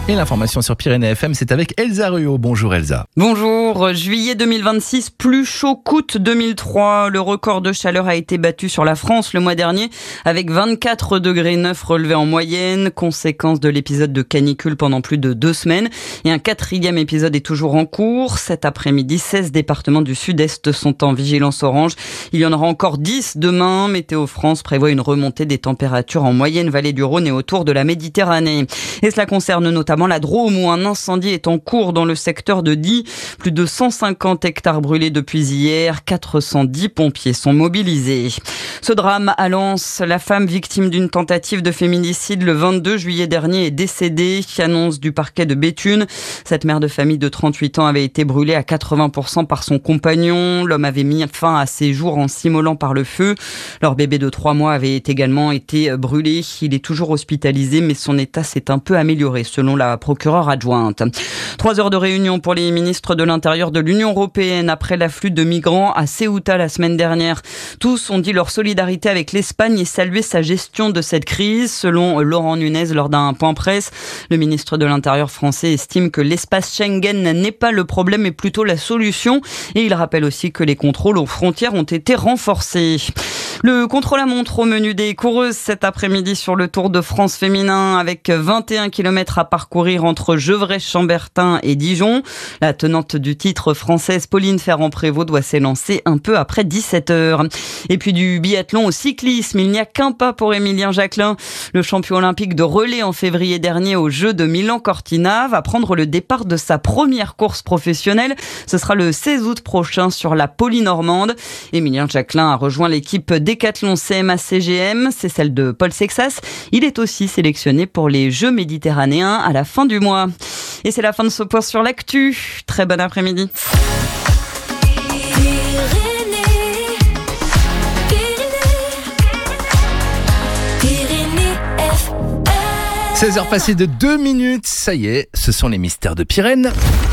Et l'information sur Pyrénées FM, c'est avec Elsa Ruot. Bonjour Elsa. Bonjour. Juillet 2026, plus chaud qu'août 2003. Le record de chaleur a été battu sur la France le mois dernier avec 24 degrés 9 relevés en moyenne, conséquence de l'épisode de canicule pendant plus de 2 semaines. Et un 4e épisode est toujours en cours. Cet après-midi, 16 départements du sud-est sont en vigilance orange. Il y en aura encore 10 demain. Météo France prévoit une remontée des températures en moyenne vallée du Rhône et autour de la Méditerranée. Et cela concerne notamment la Drôme où un incendie est en cours dans le secteur de Die. Plus de 150 hectares brûlés depuis hier. 410 pompiers sont mobilisés. Ce drame à Lens, la femme victime d'une tentative de féminicide le 22 juillet dernier est décédée. Annonce du parquet de Béthune. Cette mère de famille de 38 ans avait été brûlée à 80% par son compagnon. L'homme avait mis fin à ses jours en s'immolant par le feu. Leur bébé de 3 mois avait également été brûlé. Il est toujours hospitalisé, mais son état s'est un peu amélioré selon la procureure adjointe. 3 heures de réunion pour les ministres de l'Intérieur de l'Union européenne après l'afflux de migrants à Ceuta la semaine dernière. Tous ont dit leur solidarité avec l'Espagne et salué sa gestion de cette crise. Selon Laurent Nunez lors d'un point presse, le ministre de l'Intérieur français estime que l'espace Schengen n'est pas le problème mais plutôt la solution. Et il rappelle aussi que les contrôles aux frontières ont été renforcés. Le contrôle à montre au menu des coureuses cet après-midi sur le Tour de France féminin avec 21 km à parcourir entre Gevrey-Chambertin et Dijon. La tenante du titre française Pauline Ferrand-Prévot doit s'élancer un peu après 17h. Et puis du biathlon au cyclisme, il n'y a qu'un pas pour Émilien Jacquelin. Le champion olympique de relais en février dernier aux Jeux de Milan-Cortina va prendre le départ de sa première course professionnelle. Ce sera le 16 août prochain sur la Poly-Normande. Émilien Jacquelin a rejoint l'équipe Décathlon CMA-CGM, c'est celle de Paul Sexas. Il est aussi sélectionné pour les Jeux méditerranéens à la fin du mois. Et c'est la fin de ce point sur l'actu. Très bon après-midi. 16h passées de 2 minutes, ça y est, ce sont les mystères de Pyrénées.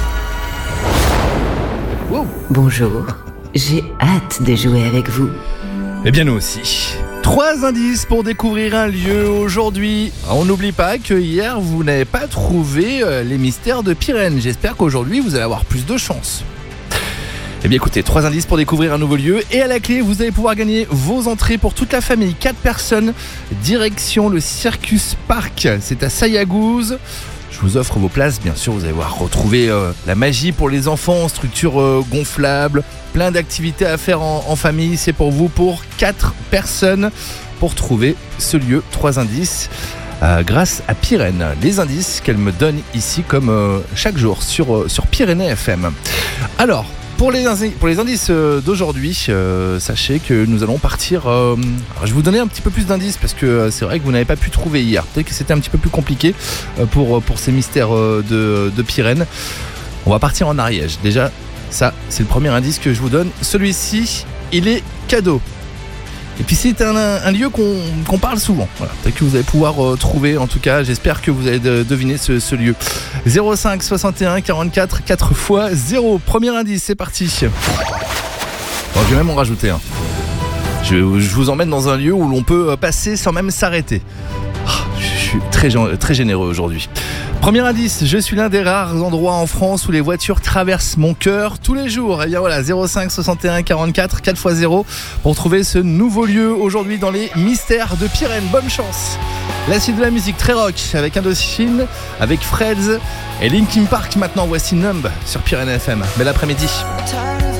Wow. Bonjour, j'ai hâte de jouer avec vous. Eh bien nous aussi. 3 indices pour découvrir un lieu aujourd'hui. On n'oublie pas que hier vous n'avez pas trouvé les mystères de Pyrénées. J'espère qu'aujourd'hui vous allez avoir plus de chance. Eh bien écoutez, 3 indices pour découvrir un nouveau lieu. Et à la clé, vous allez pouvoir gagner vos entrées pour toute la famille. 4 personnes, direction le Circus Park. C'est à Sayagouz. Je vous offre vos places, bien sûr, vous allez voir retrouver la magie pour les enfants, structure gonflable, plein d'activités à faire en famille. C'est pour vous, pour 4 personnes, pour trouver ce lieu. 3 indices grâce à Pyrénées. Les indices qu'elle me donne ici comme chaque jour sur Pyrénées FM. Alors, pour les indices d'aujourd'hui, sachez que nous allons partir... alors je vais vous donner un petit peu plus d'indices parce que c'est vrai que vous n'avez pas pu trouver hier. Peut-être que c'était un petit peu plus compliqué pour ces mystères de Pyrénées. On va partir en Ariège. Déjà, ça, c'est le premier indice que je vous donne. Celui-ci, il est cadeau. Et puis c'est un lieu qu'on parle souvent. Voilà. Peut-être que vous allez pouvoir trouver, en tout cas, j'espère que vous allez deviner ce lieu. 05 61 44 4x0. Premier indice, c'est parti. Bon, je vais même en rajouter un. Je vous emmène dans un lieu où l'on peut passer sans même s'arrêter. Je suis très généreux aujourd'hui. Premier indice, je suis l'un des rares endroits en France où les voitures traversent mon cœur tous les jours. Et bien voilà, 05 61 44 4x0 pour trouver ce nouveau lieu aujourd'hui dans les mystères de Pyrénées. Bonne chance. La suite de la musique très rock avec Indochine, avec Freds et Linkin Park maintenant. Voici Numb sur Pyrénées FM. Bel après-midi.